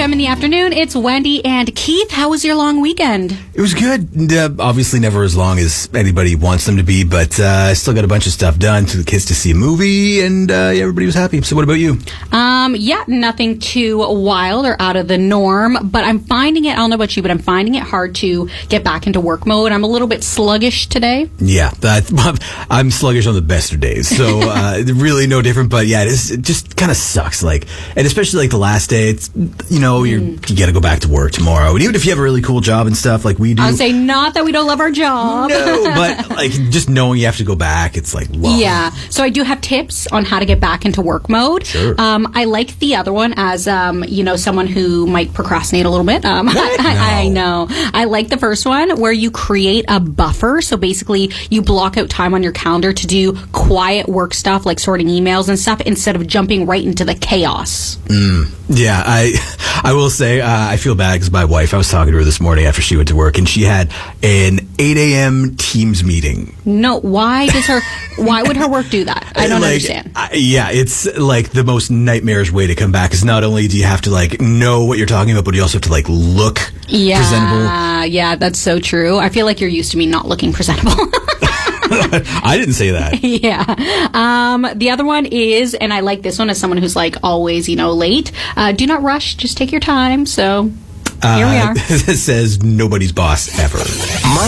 FM in the afternoon. It's Wendy and Keith. How was your long weekend? It was good. Obviously never as long as anybody wants them to be, but I still got a bunch of stuff done. Took the kids to see a movie, and everybody was happy. So what about you? Nothing too wild or out of the norm, but I'm finding it, I don't know about you, but I'm finding it hard to get back into work mode. I'm a little bit sluggish today. Yeah, I'm sluggish on the best of days, so really no different, but yeah, it just kind of sucks, and especially the last day, it's, you got to go back to work tomorrow, and even if you have a really cool job and stuff like we do. I would say not that we don't love our job. No, but just knowing you have to go back, it's wow. Yeah, so I do have tips on how to get back into work mode. Sure. I like the other one as, someone who might procrastinate a little bit. I know. I like the first one where you create a buffer. So basically you block out time on your calendar to do quiet work stuff like sorting emails and stuff instead of jumping right into the chaos. Yeah, I will say I feel bad because my wife, I was talking to her this morning after she went to work, and she had an 8 a.m. Teams meeting. No, why would her work do that? I don't understand. It's the most nightmarish way to come back, is not only do you have to know what you're talking about, but you also have to look presentable. Yeah, that's so true. I feel like you're used to me not looking presentable. I didn't say that. Yeah. The other one is, and I like this one as someone who's always, late. Do not rush. Just take your time. So here we are. It says nobody's boss ever.